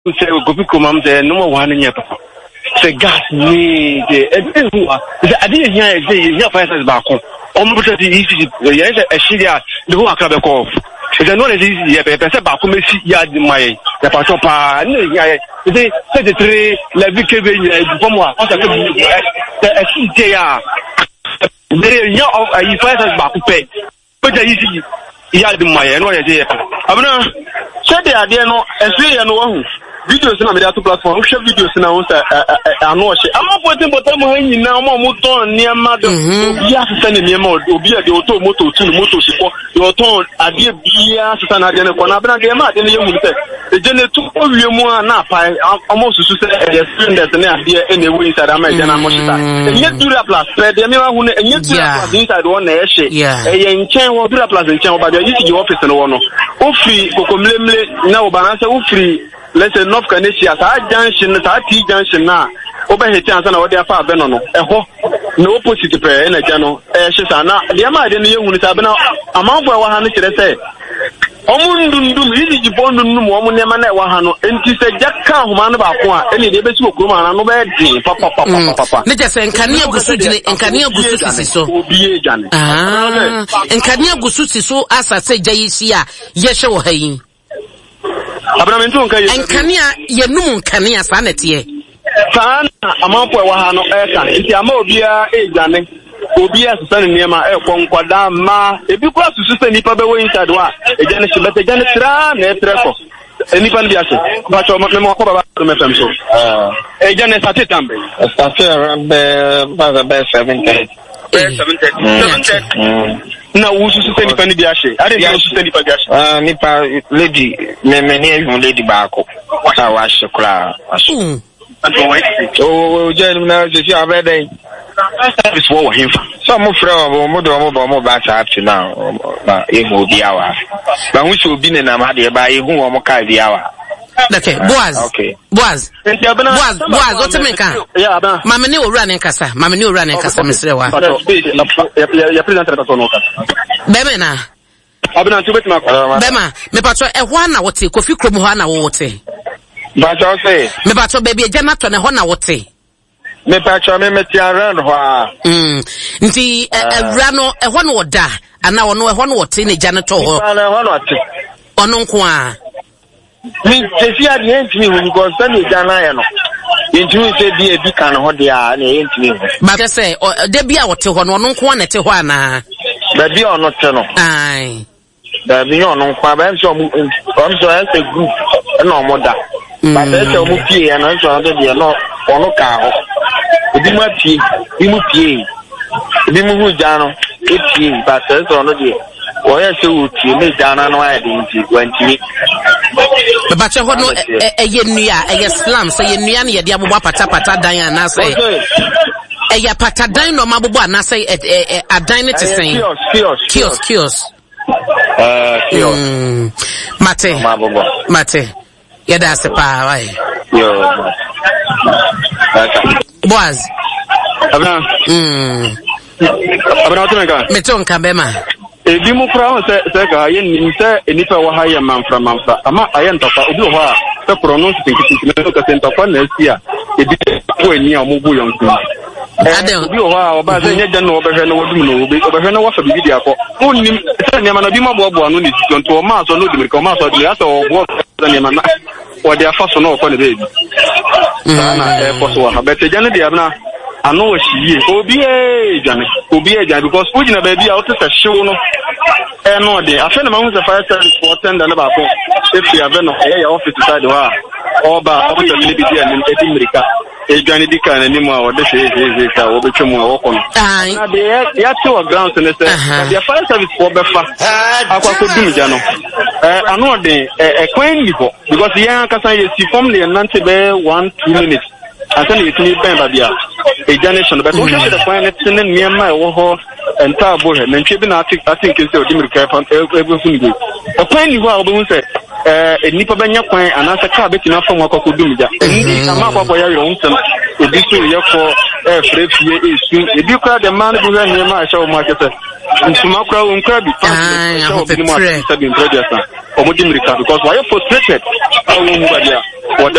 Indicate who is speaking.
Speaker 1: say go pick mom say no one in here. Say gas me the idea here is fire service back home. Almost easy. Yes, a Syria, the whole club off. It's not as easy. Yeah, but back home yard my the pasopa. They said the three like big from what the CJR. Very young of a fire service back pay. But the easy yard my and what I say. I'm not said the idea no as we are no videos na me to platform we share videos na we say ano she am putting bottom hin na mo ton niam do obi asesa ne niam obi e de auto moto tu moto sipo de ton ade bia asesa na de ne ko na bra de ma de ne yemu se e je ne tu owie mu na pa amo susu se e students ne ade e ne we inside am e je na mo shita enye dura plus pe de me wa hu ne enye dura plus inside won na e she e ye nchen wo dura plus nchen wo ba de yi office no wo no ofi kokomlemle na wo ba na se ofri let's say North Canada, that junction, that T junction now. Over here, chance and what they are far benono. No opposite prayer in a channel. Shana, the amount in the young would have been among 100 say. Omundum easy to bond woman man at Wahano, and she said, Jack can't man about one, any day to go on no bad papa. Let us say, can you go and can you go so be a jan? And can you go so as I say, Jaycia, yes, or hey. And Kania, ye no Kania sanity. San, a month for Wahano Eka, if you are more beer, a janet, Obia, San Nema, Elcon Quadama, if you cross to sustain the public inside one, a Janet, but a Janet Ran, a treco. Anyone be asking, but I'm not more about the messenger. A Janet at it, by the best 7 now, who's sustain penny biashi? I didn't know sustain biashi. Nipa lady, many lady Barco. What I was a crowd. Oh, gentlemen, you are ready. It's for him. Some of them mobile up to now. It will be our. But we should be in a muddy by whom will carry the hour. Okay, Boaz, what's a maker? Yeah, Mamma new running Casa, Mamma new running Casa, Miss Rewa. Bemena, Bema, me patro a 1 hour tea, coffee crum 1 hour water. But I'll say, me patro baby a janato and a 1 hour tea. Me patro me around her. The rano a 1 hour da, and now no 1 hour tea in a janitor. Ononqua. Me see at the end because then you can into say be a big can hold the but I say there be our to one quantity one but be or not channel aye there be on quabam so as a group no more that but that's a movie and I'm sure they are not on car the much the move down 18 but that's on the or else you make down on why when you but you know a year slam say you dear pata Diana say a pata dine no mabuba na say a dine to say kiosk mate yeah that's a power Boaz metonka bema ebi mu kura se ga yen se enipa wa ha ye manfra ama ayen topa obi ho a se pronounce tinkitin no ka sentapa na asia ebi ko eni a omugu yonku obi ho a oba se nya gyan no obehwe no wodum no obehwe no wafa bibi dia ko onnim se ne ma na bi maboabo anu ni tonto o ma so no dimiri ko ma so dia so obo ne ma na o dia fa so no ko ne bebi na e ko so ha bete gyan dia na I know she is. Obi because we na baby out to show no. No day. I feel among the fire service for 10 about if you have no office side or ba the liberty and America. A Johnny Dican anymore or this is or become walk on. They are 2 grounds in the fire service for Befa. I could do Jano. I know a queen because the young Casa is formally and Nancy Bay 1-2 minutes. I tell you, it's me, Bambia, a generation, but we should find it in Myanmar or entire board, and keeping I think it's your Dimmer cap on everything. A plain you are, we say, nipa benya kwan anasa ka betima fa mu akoko dumja ndi ama akoko ya yo nsem obi so ye ko frefie esu ebi kwa de man bu na ne ma sha o ma kete nsuma kwa o nkra bi fa o bi mo asa bi introduce o mo di mirika because why frustrated o mu ba dia